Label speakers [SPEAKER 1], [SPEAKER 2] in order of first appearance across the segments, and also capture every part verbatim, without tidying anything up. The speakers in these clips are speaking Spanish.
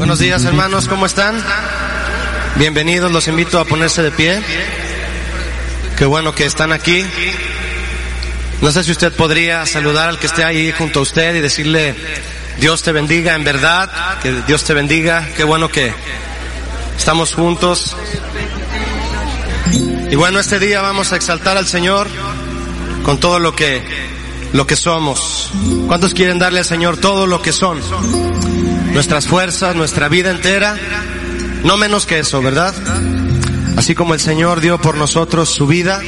[SPEAKER 1] Buenos días, hermanos, ¿cómo están? Bienvenidos, los invito a ponerse de pie. Qué bueno que están aquí. No sé si usted podría saludar al que esté ahí junto a usted y decirle: Dios te bendiga, en verdad, que Dios te bendiga. Qué bueno que estamos juntos. Y bueno, este día vamos a exaltar al Señor con todo lo que, lo que somos. ¿Cuántos quieren darle al Señor todo lo que son? Nuestras fuerzas, nuestra vida entera, no menos que eso, ¿verdad? Así como el Señor dio por nosotros su vida,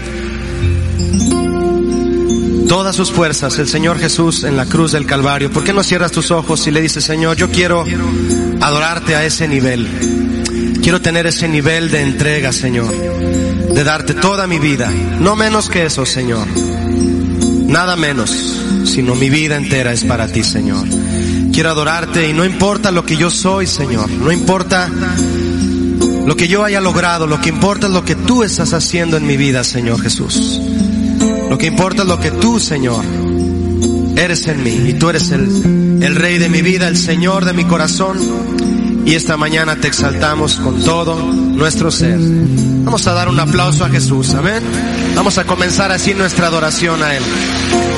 [SPEAKER 1] todas sus fuerzas, el Señor Jesús en la cruz del Calvario. ¿Por qué no cierras tus ojos y le dices: Señor, yo quiero adorarte a ese nivel? Quiero tener ese nivel de entrega, Señor, de darte toda mi vida, no menos que eso, Señor. Nada menos, sino mi vida entera es para ti, Señor. Quiero adorarte y no importa lo que yo soy, Señor, no importa lo que yo haya logrado, lo que importa es lo que tú estás haciendo en mi vida, Señor Jesús. Lo que importa es lo que tú, Señor, eres en mí, y tú eres el, el Rey de mi vida, el Señor de mi corazón, y esta mañana te exaltamos con todo nuestro ser. Vamos a dar un aplauso a Jesús, amén. Vamos a comenzar así nuestra adoración a Él.